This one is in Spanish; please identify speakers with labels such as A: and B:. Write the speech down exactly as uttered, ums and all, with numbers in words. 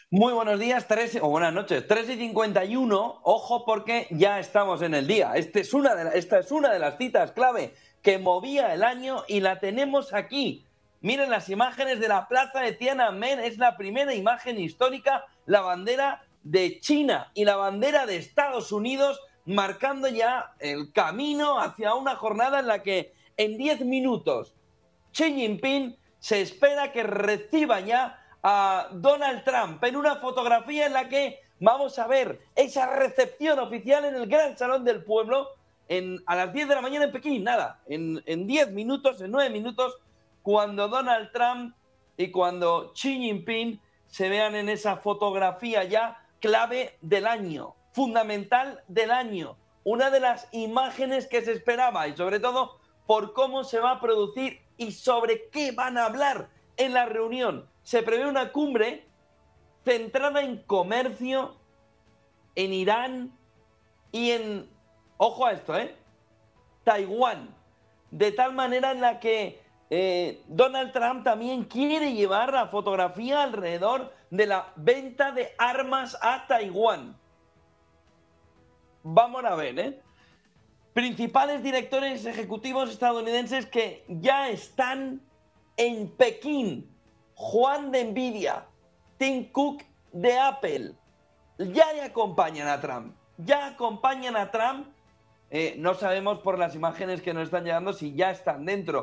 A: Muy buenos días, tres o buenas noches, tres y cincuenta y uno. Ojo porque ya estamos en el día. Este es una de la, esta es una de las citas clave que movía el año y la tenemos aquí. Miren las imágenes de la plaza de Tiananmen. Es la primera imagen histórica, la bandera de China y la bandera de Estados Unidos marcando ya el camino hacia una jornada en la que en diez minutos Xi Jinping se espera que reciba ya a Donald Trump en una fotografía en la que vamos a ver esa recepción oficial en el Gran Salón del Pueblo en, a las diez de la mañana en Pekín. Nada, en, en diez minutos, en nueve minutos, cuando Donald Trump y cuando Xi Jinping se vean en esa fotografía ya clave del año, fundamental del año, una de las imágenes que se esperaba y sobre todo por cómo se va a producir y sobre qué van a hablar en la reunión. Se prevé una cumbre centrada en comercio, en Irán y en, ojo a esto, ¿eh? Taiwán. De tal manera en la que eh, Donald Trump también quiere llevar la fotografía alrededor de la venta de armas a Taiwán. Vamos a ver, ¿eh? Principales directores ejecutivos estadounidenses que ya están en Pekín. Juan de Nvidia, Tim Cook de Apple, ya le acompañan a Trump. Ya acompañan a Trump. Eh, no sabemos por las imágenes que nos están llegando si ya están dentro